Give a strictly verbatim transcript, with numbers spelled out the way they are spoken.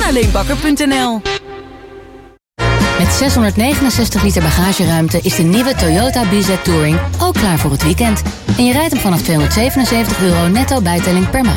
naar leenbakker punt n l. Met zeshonderdnegenenzestig liter bagageruimte is de nieuwe Toyota B Z Touring ook klaar voor het weekend. En je rijdt hem vanaf tweehonderdzevenenzeventig euro netto bijtelling per maand.